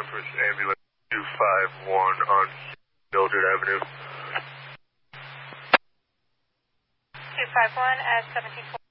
Empress Ambulance 251 on Mildred Avenue. 251 at 1740.